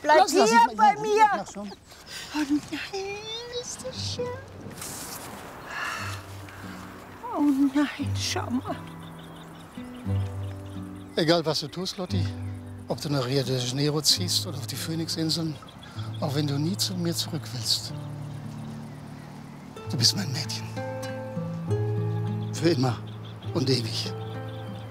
Bleib hier bei mir. Mach schon. Oh nein, ist das schön. Oh nein, schau mal. Egal, was du tust, Lotti, ob du nach Rio de Janeiro ziehst oder auf die Phoenixinseln, auch wenn du nie zu mir zurück willst. Du bist mein Mädchen. Für immer und ewig.